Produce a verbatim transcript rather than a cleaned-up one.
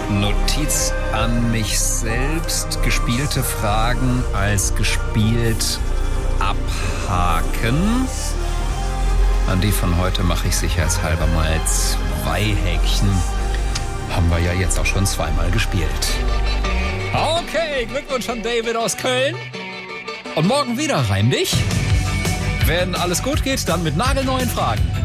Notiz an mich selbst. Gespielte Fragen als gespielt abhaken. An die von heute mache ich sicherheitshalber mal zwei Häkchen. Haben wir ja jetzt auch schon zweimal gespielt. Okay, Glückwunsch an David aus Köln. Und morgen wieder, reim dich. Wenn alles gut geht, dann mit nagelneuen Fragen.